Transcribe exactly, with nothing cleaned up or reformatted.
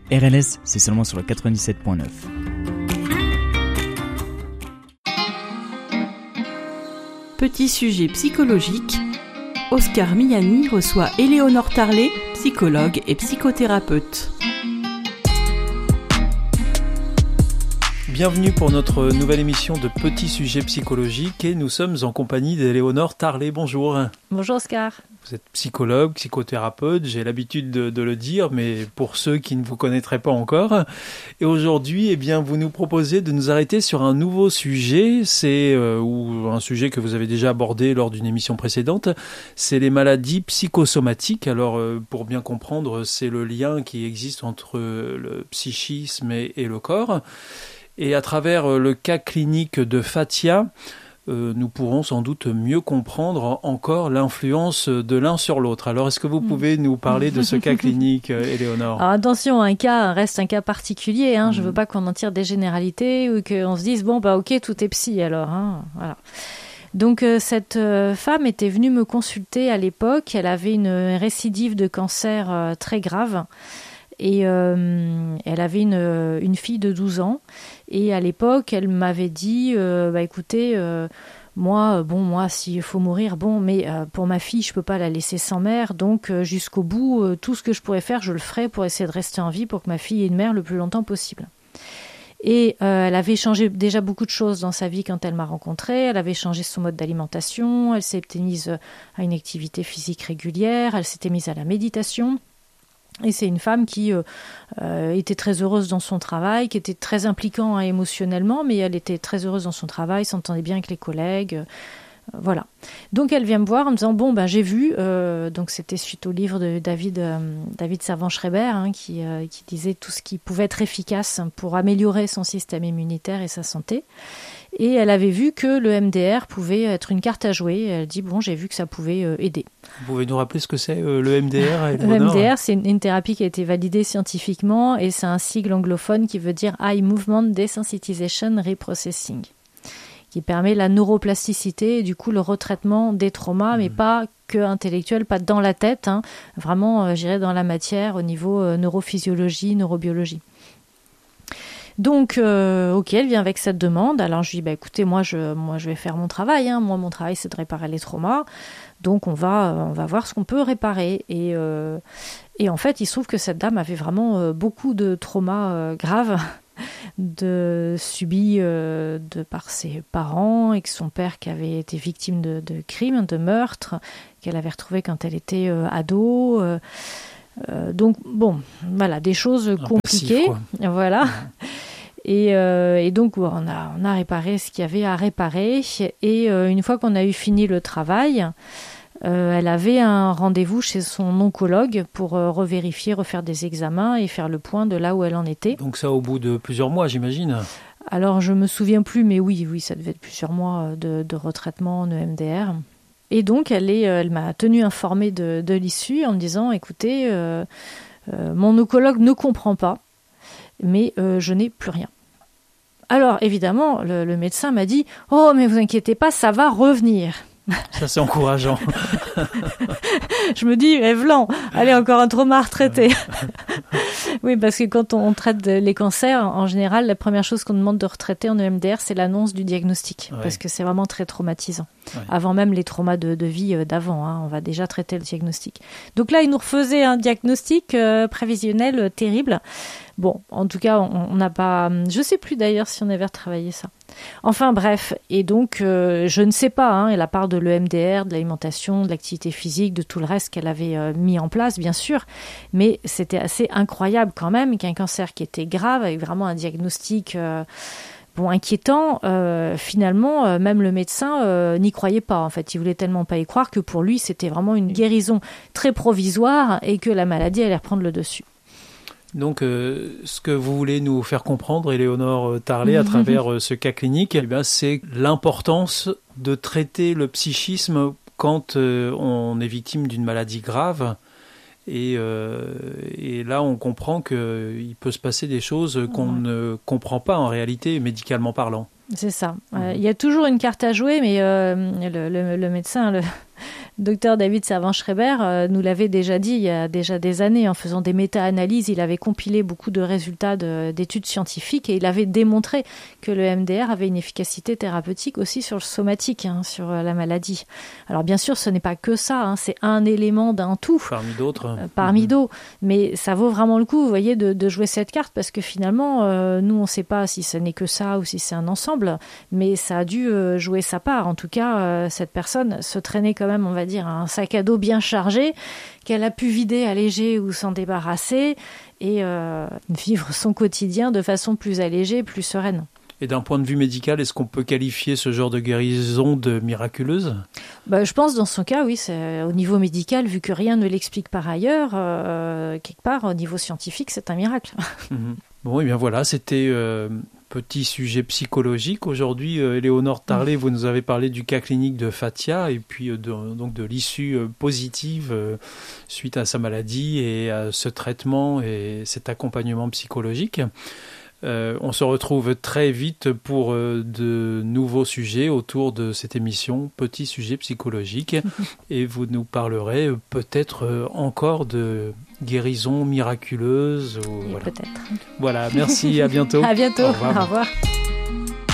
R L S, c'est seulement sur le quatre-vingt-dix-sept point neuf. Petit sujet psychologique, Oscar Miani reçoit Éléonore Tarlet, psychologue et psychothérapeute. Bienvenue pour notre nouvelle émission de Petit sujet psychologique et nous sommes en compagnie d'Éléonore Tarlet. Bonjour. Bonjour Oscar. Vous êtes psychologue, psychothérapeute, j'ai l'habitude de, de le dire, mais pour ceux qui ne vous connaîtraient pas encore. Et aujourd'hui, eh bien, vous nous proposez de nous arrêter sur un nouveau sujet, c'est euh, ou un sujet que vous avez déjà abordé lors d'une émission précédente, c'est les maladies psychosomatiques. Alors, euh, pour bien comprendre, c'est le lien qui existe entre le psychisme et, et le corps. Et à travers le cas clinique de Fatia, Euh, nous pourrons sans doute mieux comprendre encore l'influence de l'un sur l'autre. Alors, est-ce que vous pouvez nous parler de ce cas clinique, Éléonore ? Alors, attention, un cas reste un cas particulier. Hein. Mmh. Je ne veux pas qu'on en tire des généralités ou qu'on se dise, bon, bah ok, tout est psy alors. Hein. Voilà. Donc, euh, cette euh, femme était venue me consulter à l'époque. Elle avait une récidive de cancer euh, très grave. Et euh, elle avait une, une fille de douze ans. Et à l'époque, elle m'avait dit, euh, bah écoutez, euh, moi, bon, moi, s'il faut mourir, bon, mais euh, pour ma fille, je peux pas la laisser sans mère. Donc, euh, jusqu'au bout, euh, tout ce que je pourrais faire, je le ferai pour essayer de rester en vie, pour que ma fille ait une mère le plus longtemps possible. Et euh, elle avait changé déjà beaucoup de choses dans sa vie quand elle m'a rencontrée. Elle avait changé son mode d'alimentation. Elle s'était mise à une activité physique régulière. Elle s'était mise à la méditation. Et c'est une femme qui euh, euh, était très heureuse dans son travail, qui était très impliquante hein, émotionnellement, mais elle était très heureuse dans son travail, s'entendait bien avec les collègues, euh, voilà. Donc elle vient me voir en me disant, bon, ben j'ai vu, euh, donc c'était suite au livre de David, euh, David Servan-Schreiber, hein, qui, euh, qui disait tout ce qui pouvait être efficace pour améliorer son système immunitaire et sa santé. Et elle avait vu que le M D R pouvait être une carte à jouer. Elle dit, bon, j'ai vu que ça pouvait euh, aider. Vous pouvez nous rappeler ce que c'est, euh, le M D R ? Le M D R, c'est une, une thérapie qui a été validée scientifiquement et c'est un sigle anglophone qui veut dire Eye Movement Desensitization Reprocessing, qui permet la neuroplasticité et du coup le retraitement des traumas, mmh. mais pas que intellectuel, pas dans la tête, hein, vraiment, euh, j'irais dans la matière au niveau euh, neurophysiologie, neurobiologie. Donc, euh, ok, elle vient avec cette demande. Alors, je lui dis, bah, écoutez, moi je, moi, je vais faire mon travail. Hein. Moi, mon travail, c'est de réparer les traumas. Donc, on va, on va voir ce qu'on peut réparer. Et, euh, et en fait, il se trouve que cette dame avait vraiment euh, beaucoup de traumas euh, graves de, subis euh, de par ses parents et que son père qui avait été victime de, de crimes, de meurtres, qu'elle avait retrouvé quand elle était euh, ado. Euh, Euh, donc bon, voilà, des choses un compliquées, passif, voilà. Ouais. Et, euh, et donc bon, on a on a réparé ce qu'il y avait à réparer. Et euh, une fois qu'on a eu fini le travail, euh, elle avait un rendez-vous chez son oncologue pour euh, revérifier, refaire des examens et faire le point de là où elle en était. Donc ça au bout de plusieurs mois, j'imagine. Alors je me souviens plus, mais oui, oui, ça devait être plusieurs mois de, de retraitement de M D R. Et donc, elle, est, elle m'a tenue informée de, de l'issue en me disant, écoutez, euh, euh, mon oncologue ne comprend pas, mais euh, je n'ai plus rien. Alors, évidemment, le, le médecin m'a dit, oh, mais vous inquiétez pas, ça va revenir. Ça, c'est encourageant. Je me dis, Evlan, allez, encore un trauma à retraiter. Oui, parce que quand on traite les cancers, en général, la première chose qu'on demande de retraiter en E M D R, c'est l'annonce du diagnostic, ouais. Parce que c'est vraiment très traumatisant. Ouais. Avant même les traumas de, de vie d'avant, hein, on va déjà traiter le diagnostic. Donc là, il nous refaisait un diagnostic euh, prévisionnel euh, terrible. Bon, en tout cas, on n'a pas... Je ne sais plus d'ailleurs si on avait retravaillé ça. Enfin bref, et donc euh, je ne sais pas, hein, elle parle de l'E M D R, de l'alimentation, de l'activité physique, de tout le reste qu'elle avait euh, mis en place, bien sûr, mais c'était assez incroyable quand même qu'un cancer qui était grave, avec vraiment un diagnostic euh, bon, inquiétant, euh, finalement, euh, même le médecin euh, n'y croyait pas, en fait. Il voulait tellement pas y croire que pour lui, c'était vraiment une guérison très provisoire et que la maladie allait reprendre le dessus. Donc, euh, ce que vous voulez nous faire comprendre, Éléonore Tarlet, à travers euh, ce cas clinique, eh bien, c'est l'importance de traiter le psychisme quand euh, on est victime d'une maladie grave. Et, euh, et là, on comprend qu'il peut se passer des choses qu'on ouais. ne comprend pas en réalité, médicalement parlant. C'est ça. Il mmh. euh, y a toujours une carte à jouer, mais euh, le, le, le médecin, le, Docteur David Servan-Schreiber euh, nous l'avait déjà dit il y a déjà des années en faisant des méta-analyses. Il avait compilé beaucoup de résultats de, d'études scientifiques et il avait démontré que le M D R avait une efficacité thérapeutique aussi sur le somatique, hein, sur la maladie. Alors bien sûr, ce n'est pas que ça, hein, c'est un élément d'un tout. Parmi d'autres. Euh, parmi mmh. d'autres. Mais ça vaut vraiment le coup, vous voyez, de, de jouer cette carte parce que finalement, euh, nous, on ne sait pas si ce n'est que ça ou si c'est un ensemble, mais ça a dû euh, jouer sa part. En tout cas, euh, cette personne se traînait quand même, on va dire, un sac à dos bien chargé qu'elle a pu vider, alléger ou s'en débarrasser et euh, vivre son quotidien de façon plus allégée, plus sereine. Et d'un point de vue médical, est-ce qu'on peut qualifier ce genre de guérison de miraculeuse ? Bah, je pense dans son cas, oui, c'est au niveau médical, vu que rien ne l'explique par ailleurs, euh, quelque part, au niveau scientifique, c'est un miracle. Mmh. Bon, et bien voilà, c'était euh, petit sujet psychologique. Aujourd'hui, euh, Éléonore Tarlet, mmh. vous nous avez parlé du cas clinique de Fatia et puis euh, de, donc de l'issue euh, positive euh, suite à sa maladie et à ce traitement et cet accompagnement psychologique. Euh, on se retrouve très vite pour euh, de nouveaux sujets autour de cette émission Petit sujet psychologique et vous nous parlerez euh, peut-être euh, encore de guérison miraculeuse. Ou, voilà. Peut-être. Voilà, merci, à bientôt. À bientôt, au revoir. Au revoir.